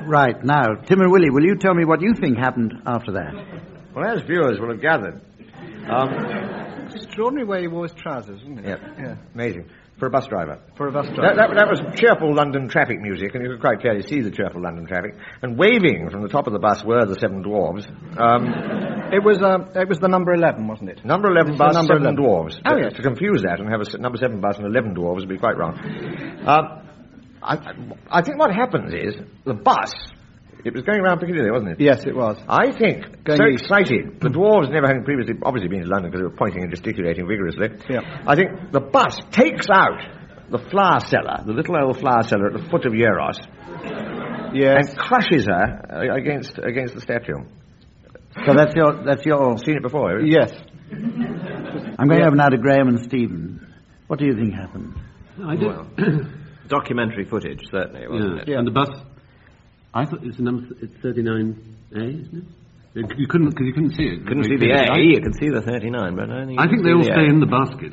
Right, now, Tim and Willie, will you tell me what you think happened after that? Well, as viewers will have gathered... Extraordinary way he wore his trousers, isn't it? Yeah. Amazing. For a bus driver. For a bus driver. That was cheerful London traffic music, and you could quite clearly see the cheerful London traffic. And waving from the top of the bus were the Seven Dwarves. It was the number 11, wasn't it? Number 11 bus, number 7 dwarves. Oh, yes. To confuse that and have a number 7 bus and 11 dwarves would be quite wrong. I think what happens is the bus... It was going around Piccadilly, wasn't it? Yes, it was. I think, excited, the dwarves never having previously obviously been to London because they were pointing and gesticulating vigorously. Yeah. I think the bus takes out the flower seller, the little old flower seller at the foot of Euros, yes, and crushes her against the statue. So that's your... Seen it before, haven't you? Yes. I'm going over now to Graham and Stephen. What do you think happened? I did. Well, documentary footage, certainly, wasn't it? Yeah. And the bus... I thought it's 39A, isn't it? You couldn't see it. Couldn't see the A. You could see the 39, but I think they all stay in the basket.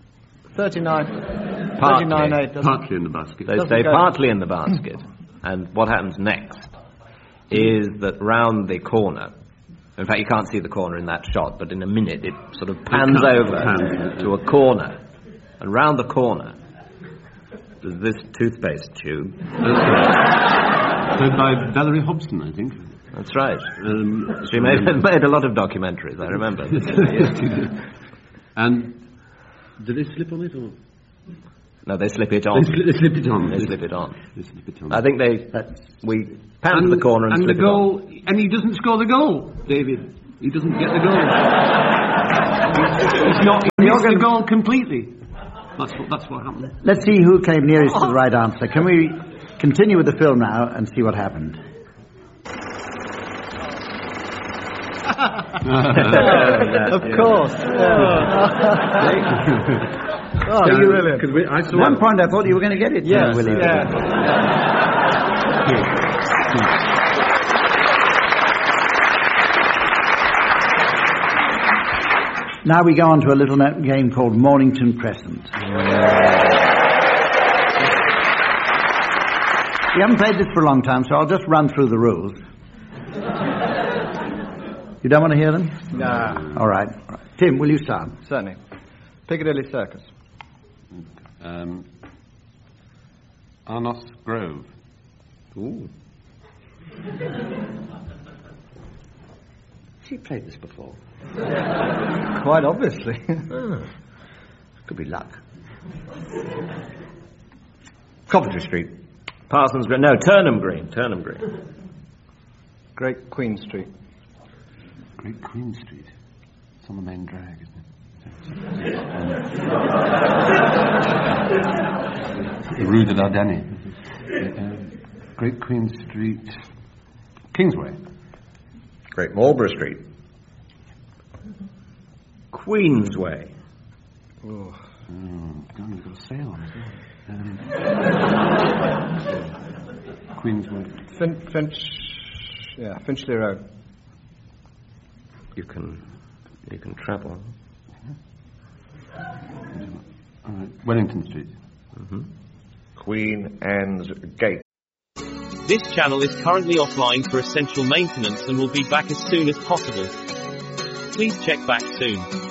39. Partly. 39A. Partly in the basket. They stay partly in the basket. And what happens next is that round the corner, in fact, you can't see the corner in that shot, but in a minute it sort of pans over to a corner. And round the corner, there's this toothpaste tube. Played by Valerie Hobson, I think. That's right. She made a lot of documentaries, I remember. And did they slip on it or? No, they slip it on. They slip it on. They slip it on. They slip it on. I think we pan to the corner and slip the goal, it on. And he doesn't score the goal, David. He doesn't get the goal. He's not. He missed the goal completely. That's what happened. Let's see who came nearest to the right answer. Can we continue with the film now and see what happened? Of course. At one point I thought you were going to get it. Yes, Willie. Now we go on to a little game called Mornington Crescent. We haven't played this for a long time, so I'll just run through the rules. You don't want to hear them? No. All right. Tim, will you start? Certainly. Piccadilly Circus. Arnos Grove. Ooh. She played this before. Quite obviously. Could be luck. Coventry Street. Parsons Green. No, Turnham Green. Great Queen Street. Great Queen Street. It's on the main drag, isn't it? Rue de la Danie. Great Queen Street. Kingsway. Great Marlborough Street. Queensway. Oh, you've got a sail on it. Queensway. Finchley Road. You can travel. All right. Wellington Street. Mm-hmm. Queen Anne's Gate. This channel is currently offline for essential maintenance and will be back as soon as possible. Please check back soon.